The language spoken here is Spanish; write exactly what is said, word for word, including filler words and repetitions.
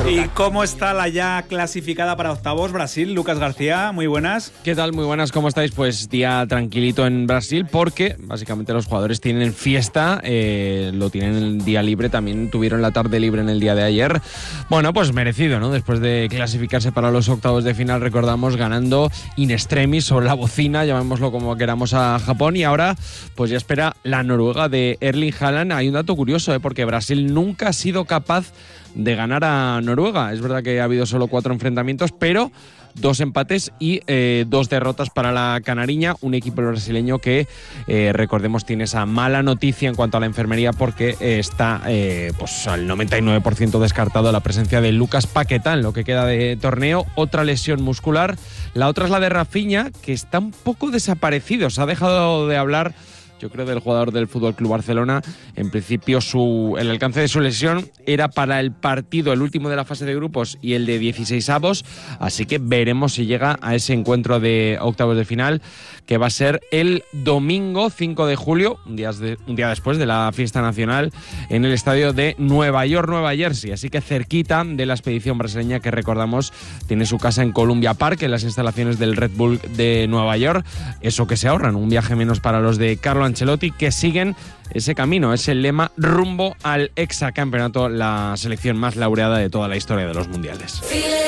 ¿Y cómo está la ya clasificada para octavos Brasil? Lucas García, muy buenas. ¿Qué tal? Muy buenas, ¿cómo estáis? Pues día tranquilito en Brasil porque básicamente los jugadores tienen fiesta, eh, lo tienen el día libre, también tuvieron la tarde libre en el día de ayer. Bueno, pues merecido, ¿no? Después de clasificarse para los octavos de final, recordamos, ganando in extremis sobre la bocina, llamémoslo como queramos, a Japón, y ahora pues ya espera la Noruega de Erling Haaland. Hay un dato curioso, ¿eh? Porque Brasil nunca ha sido capaz de ganar a Noruega. Es verdad que ha habido solo cuatro enfrentamientos, pero dos empates y eh, dos derrotas para la canariña, un equipo brasileño que, eh, recordemos, tiene esa mala noticia en cuanto a la enfermería porque eh, está eh, pues al noventa y nueve por ciento descartado la presencia de Lucas Paquetá en lo que queda de torneo, otra lesión muscular. La otra es la de Rafinha, que está un poco desaparecido, se ha dejado de hablar, yo creo, del jugador del F C Barcelona. En principio su, el alcance de su lesión era para el partido, el último de la fase de grupos y el de dieciseisavos, así que veremos si llega a ese encuentro de octavos de final, que va a ser el domingo cinco de julio, un día, de, un día después de la fiesta nacional, en el estadio de Nueva York, Nueva Jersey, así que cerquita de la expedición brasileña que, recordamos, tiene su casa en Columbia Park, en las instalaciones del Red Bull de Nueva York. Eso que se ahorran, un viaje menos para los de Carlo Ancelotti, que siguen ese camino, ese lema rumbo al hexacampeonato, la selección más laureada de toda la historia de los mundiales.